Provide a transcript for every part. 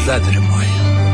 Zadre moj.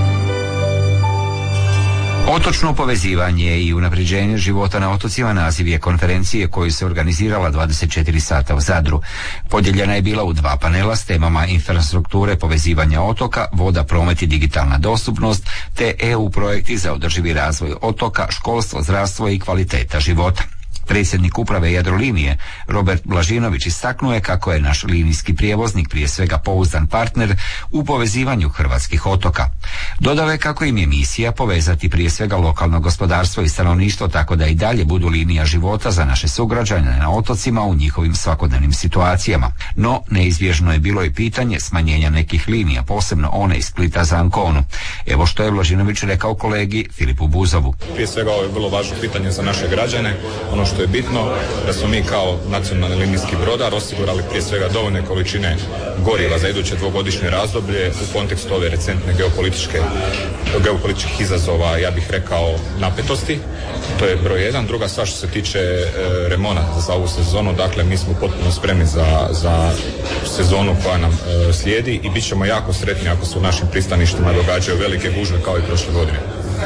Otočno povezivanje i unapređenje života na otocima naziv je konferencije koju se organizirala 24 sata u Zadru. Podijeljena je bila u 2 panela s temama infrastrukture povezivanja otoka, voda, promet i digitalna dostupnost, te EU projekti za održivi razvoj otoka, školstvo, zdravstvo i kvaliteta života. Predsjednik uprave Jadrolinije Robert Blažinović istaknuo je kako je naš linijski prijevoznik prije svega pouzdan partner u povezivanju hrvatskih otoka. Dodao je kako im je misija povezati prije svega lokalno gospodarstvo i stanovništvo tako da i dalje budu linija života za naše sugrađane na otocima u njihovim svakodnevnim situacijama. No, neizbježno je bilo i pitanje smanjenja nekih linija, posebno one iz Splita za Anconu. Evo što je Blažinović rekao kolegi Filipu Buzovu. Prije svega ovo je vrlo važno pitanje za naše građane. Ono što je bitno da smo mi kao nacionalni linijski brodar osigurali prije svega dovoljne količine goriva za iduće 2-godišnje razdoblje u kontekstu ove recentne geopolitičkih izazova, ja bih rekao napetosti. To je broj 1. Druga stvar što se tiče remona za ovu sezonu, dakle mi smo potpuno spremni za sezonu koja nam slijedi i bit ćemo jako sretni ako se u našim pristaništima događaju velike gužve kao i prošle godine.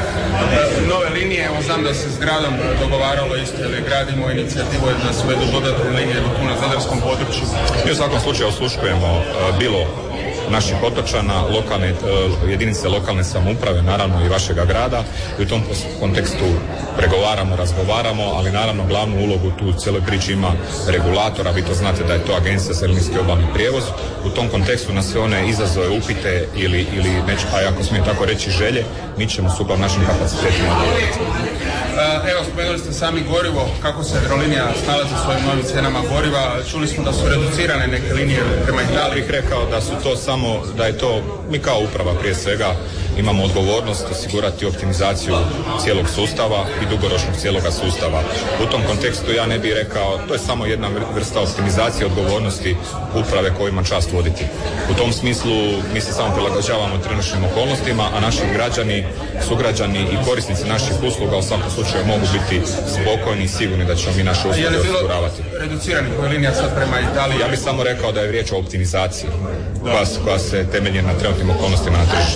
Nove linije, evo znam da se s gradom dogovaralo isto, ili gradimo inicijativu da se uvedu dodatne linije tu na zadarskom području. Mi u svakom slučaju osluškujemo bilo naših otočana, jedinice lokalne samouprave, naravno i vašega grada, i u tom kontekstu pregovaramo, razgovaramo, ali naravno glavnu ulogu tu u cijeloj priči ima regulatora, vi to znate da je to Agencija za linijski obalni prijevoz. U tom kontekstu na sve one izazove, upite ili pa ako smijem tako reći želje, mi ćemo sukladno našim kapacitetima odgovoriti. Evo, spomenuli ste sami gorivo, kako se Jadrolinija snalazi s svojim novim cijenama goriva. Čuli smo da su reducirane neke linije prema Italiji. Ja bih rekao da su to samo, da je to, mi kao uprava prije svega imamo odgovornost osigurati optimizaciju cijelog sustava i dugoročnog cijeloga sustava. U tom kontekstu ja ne bih rekao, to je samo jedna vrsta optimizacije odgovornosti uprave koju ima čast voditi. U tom smislu mi se samo prilagođavamo trenutnim okolnostima, a naši građani, sugrađani i korisnici naših usluga u svakom slučaju mogu biti spokojni i sigurni da ćemo mi naše usluge osiguravati. Reducirani koja linija sad prema Italiji? Ja bih samo rekao da je riječ o optimizaciji koja se temelji na trenutnim okolnostima na tržištu.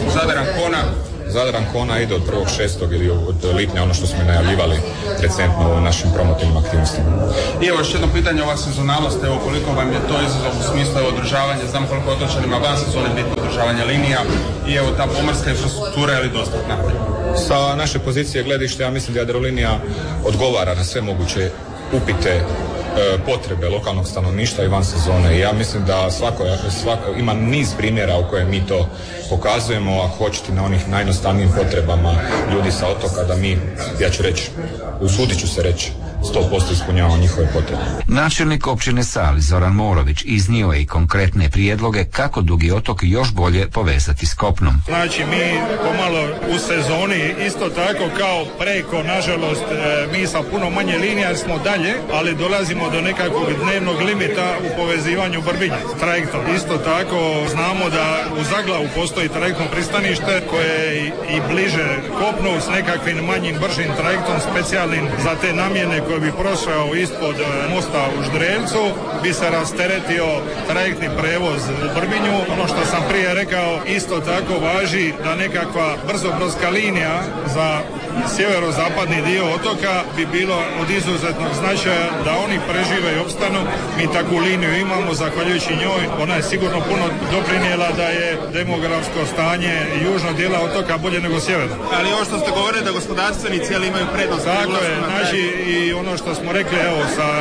Zadar Ancona ide od 1.6. ili od lipnja, ono što smo najavljivali recentno u našim promotivnim aktivnostima. I evo još jedno pitanje, ova sezonalnost, evo koliko vam je to izazov u smislu održavanja, znam koliko otočanima van sezone bitno održavanje linija i evo ta pomorska infrastruktura je li dostatna? Sa naše pozicije gledišta ja mislim da Jadrolinija odgovara na sve moguće upite, potrebe lokalnog stanovništva i van sezone. I ja mislim da svako ima niz primjera u kojem mi to pokazujemo, ako hoćete na onih najjednostavnijim potrebama ljudi sa otoka, da mi, ja ću reći, usudit ću se reći, 100% ispunjavamo njihove potrebe. Načelnik općine Sali Zoran Morović iznio je i konkretne prijedloge kako Dugi otok još bolje povezati s kopnom. Znači mi pomalo u sezoni isto tako kao preko, nažalost mi sa puno manje linija jer smo dalje, ali dolazimo do nekakvog dnevnog limita u povezivanju Brbinja trajektom. Isto tako znamo da u Zaglavu postoji trajektno pristanište koje je i bliže kopnu s nekakvim manjim bržim trajektom specijalnim za te namjene koji bi prošao ispod mosta u Ždrelcu, bi se rasteretio trajektni prevoz u Brbinju. Ono što sam prije rekao, isto tako važi da nekakva brzobrodska linija za sjeverozapadni dio otoka bi bilo od izuzetnog značaja da oni prežive i opstanu. Mi takvu liniju imamo, zahvaljujući njoj ona je sigurno puno doprinijela da je demografsko stanje južnog dijela otoka bolje nego sjeverno. Ali ovo što ste govorili da gospodarstvenici imaju prednost. Tako je, znači i ono što smo rekli, evo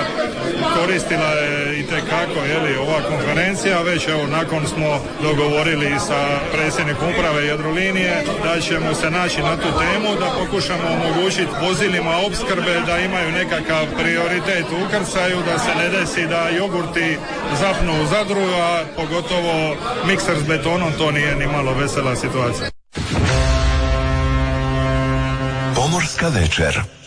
koristila je itekako ova konferencija, već nakon smo dogovorili sa predsjednikom uprave Jadrolinije da ćemo se naći na tu temu, da pokušamo omogućiti vozilima opskrbe da imaju nekakav prioritet u ukrcaju, da se ne desi da jogurti zapnu u Zadru, a pogotovo mikser s betonom, to nije ni malo vesela situacija. Pomorska večer.